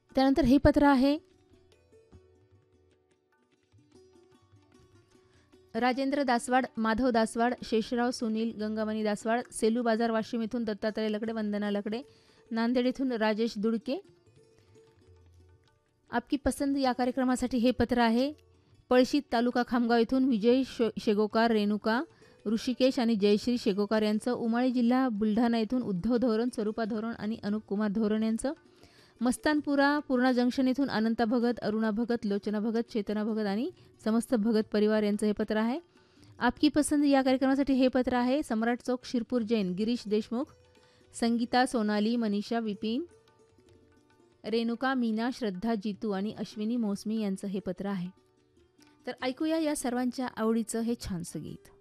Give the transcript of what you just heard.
त्यानंतर हे पत्र आहे राजेंद्र दासवाड, माधव दासवाड, शेषराव सुनील, गंगामणी दासवाड, सेलू बाजार वाशिम इथून दत्तात्रय लकडे, वंदना लकडे, नांदेड इथून राजेश दुडके. आपकी पसंद या कार्यक्रमासाठी हे पत्र आहे पळशी तालुका खामगाव इथून विजय शेगोकार, रेणुका, ऋषिकेश आणि जयश्री शेगोकार यांचं. उमाळी जिल्हा बुलढाणा इथून उद्धव धोरण, स्वरूपा धोरण आणि अनुप कुमार धोरण यांचं. मस्तानपुरा पूर्णा जंक्शन इथून अनंता भगत, अरुणा भगत, लोचना भगत, चेतना भगत आणि समस्त भगत परिवार यांचं हे पत्र आहे. आपकी पसंद या कार्यक्रमासाठी हे पत्र आहे सम्राट चौक, शिरपूर जैन, गिरीश देशमुख, संगीता, सोनाली, मनीषा, विपिन, रेणुका, मीना, श्रद्धा, जितू आणि अश्विनी मोसमी यांचं हे पत्र आहे. तर ऐकूया या सर्वांच्या आवडीचं हे छानसं गीत.